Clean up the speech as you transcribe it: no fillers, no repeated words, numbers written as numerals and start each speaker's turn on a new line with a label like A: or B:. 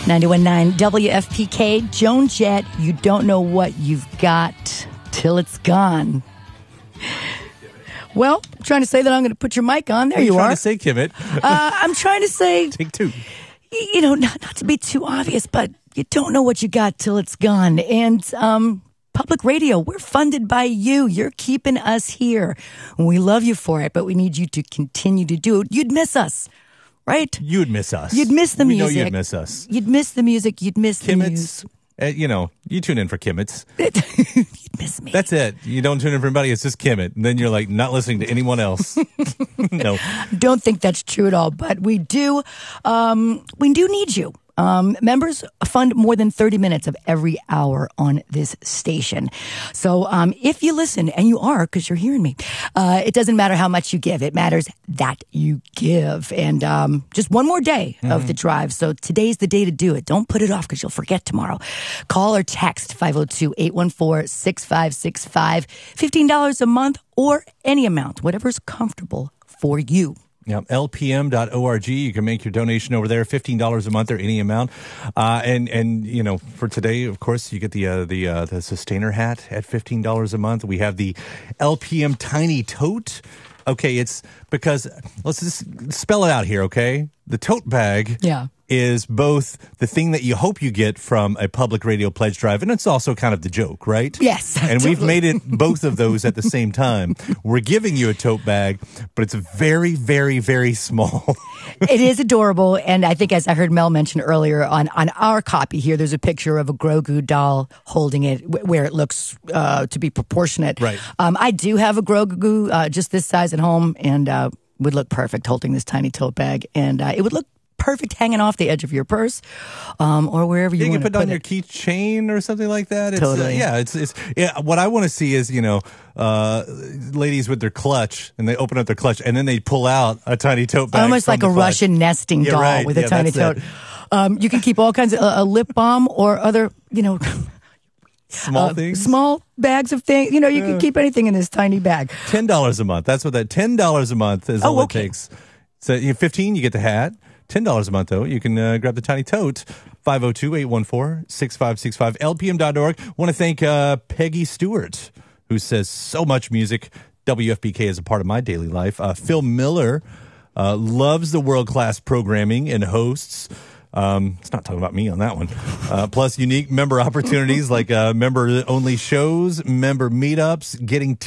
A: 91.9 WFPK, Joan Jett, you don't know what you've got till it's gone. Well, I'm trying to say that I'm going to put your mic on. There you are.
B: Trying to say, Kimmit?
A: I'm trying to say...
B: Take two.
A: You know, not to be too obvious, but you don't know what you got till it's gone. And public radio, we're funded by you. You're keeping us here. We love you for it, but we need you to continue to do it. You'd miss us, right?
B: You'd miss us.
A: You'd miss the music.
B: We know you'd miss us.
A: You'd miss the music. You'd miss the news.
B: You tune in for Kimmits.
A: You'd miss me.
B: That's it. You don't tune in for anybody. It's just Kimmit. And then you're like not listening to anyone else. No.
A: Don't think that's true at all. But we do need you. Members fund more than 30 minutes of every hour on this station. So if you listen, and you are, because you're hearing me, it doesn't matter how much you give. It matters that you give. And just one more day of the drive. So today's the day to do it. Don't put it off because you'll forget tomorrow. Call or text 502-814-6565. $15 a month or any amount, whatever's comfortable for you.
B: Yeah, lpm.org. You can make your donation over there, $15 a month or any amount. And for today, of course, you get the sustainer hat at $15 a month. We have the LPM Tiny Tote. Okay, it's because let's just spell it out here, okay? The tote bag is both the thing that you hope you get from a public radio pledge drive, and it's also kind of the joke, right?
A: Yes.
B: And
A: totally.
B: we've made it both of those at the same time. We're giving you a tote bag, but it's very, very, very small.
A: It is adorable, and I think, as I heard Mel mention earlier, on our copy here, there's a picture of a Grogu doll holding it where it looks to be proportionate.
B: Right.
A: I do have a Grogu just this size at home, and would look perfect holding this tiny tote bag, and it would look perfect hanging off the edge of your purse or wherever you want to put it.
B: You can put it on your keychain or something like that. It's,
A: totally.
B: What I want to see is, ladies with their clutch, and they open up their clutch, and then they pull out a tiny tote bag.
A: Almost like a Russian nesting doll with a tiny tote. You can keep all kinds of lip balm or other,
B: small things.
A: Small bags of things. You can keep anything in this tiny bag.
B: $10 a month. That's what that $10 a month is all it takes. So you have 15, you get the hat. $10 a month, though. You can grab the tiny tote. 502-814-6565. LPM.org. Want to thank Peggy Stewart, who says so much music. WFPK is a part of my daily life. Phil Miller loves the world-class programming and hosts. It's not talking about me on that one. Plus unique member opportunities like member-only shows, member meetups, getting